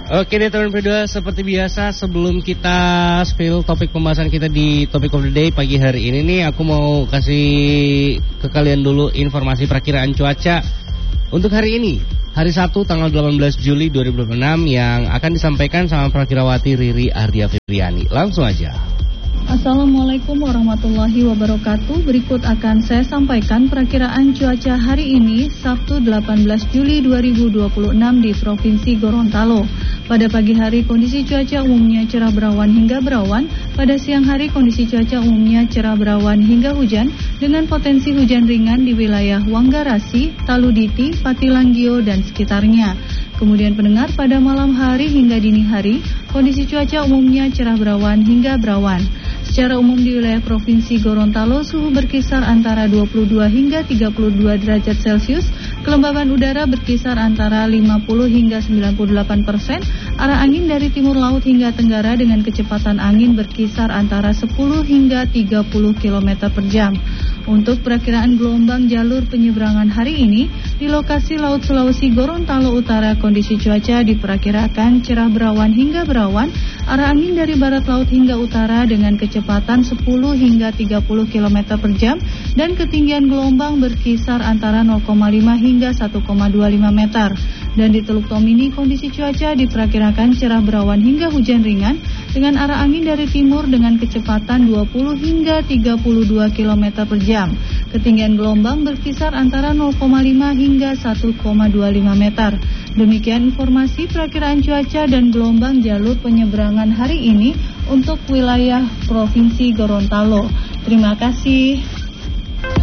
Oke deh teman berdua, seperti biasa sebelum kita spill topik pembahasan kita di Topic of the Day pagi hari ini nih, aku mau kasih ke kalian dulu informasi perakiraan cuaca untuk hari ini, hari Sabtu tanggal 18 Juli 2026 yang akan disampaikan sama Prakirawati Riri Ardia Febriani. Langsung aja. Assalamualaikum warahmatullahi wabarakatuh. Berikut akan saya sampaikan perakiraan cuaca hari ini Sabtu 18 Juli 2026 di Provinsi Gorontalo. Pada pagi hari kondisi cuaca umumnya cerah berawan hingga berawan. Pada siang hari kondisi cuaca umumnya cerah berawan hingga hujan dengan potensi hujan ringan di wilayah Wanggarasi, Taluditi, Patilanggio dan sekitarnya. Kemudian pendengar, pada malam hari hingga dini hari kondisi cuaca umumnya cerah berawan hingga berawan. Secara umum di wilayah Provinsi Gorontalo suhu berkisar antara 22 hingga 32 derajat Celcius, kelembaban udara berkisar antara 50 hingga 98%, arah angin dari timur laut hingga tenggara dengan kecepatan angin berkisar antara 10 hingga 30 km per jam. Untuk perakiraan gelombang jalur penyeberangan hari ini, di lokasi Laut Sulawesi Gorontalo Utara kondisi cuaca diperkirakan cerah berawan hingga berawan, arah angin dari barat laut hingga utara dengan kecepatan 10 hingga 30 km per jam dan ketinggian gelombang berkisar antara 0,5 hingga 1,25 meter. Dan di Teluk Tomini kondisi cuaca diperkirakan cerah berawan hingga hujan ringan dengan arah angin dari timur dengan kecepatan 20 hingga 32 km per jam. Ketinggian gelombang berkisar antara 0,5 hingga 1,25 meter. Demikian informasi perakiraan cuaca dan gelombang jalur penyeberangan hari ini untuk wilayah Provinsi Gorontalo. Terima kasih.